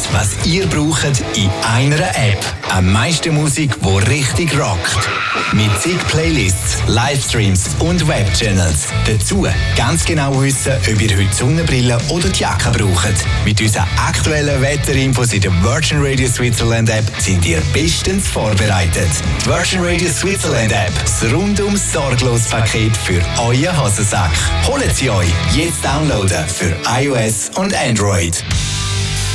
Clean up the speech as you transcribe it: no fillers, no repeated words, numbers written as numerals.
was ihr braucht, in einer App. Am meisten Musik, die richtig rockt. Mit zig Playlists, Livestreams und Webchannels. Dazu ganz genau wissen, ob ihr heute Sonnenbrille oder die Jacke braucht. Mit unseren aktuellen Wetterinfos in der Virgin Radio Switzerland App sind ihr bestens vorbereitet. Die Virgin Radio Switzerland App, das rundum sorglos Paket für euren Hosensack. Holt sie euch jetzt downloaden für iOS und Android.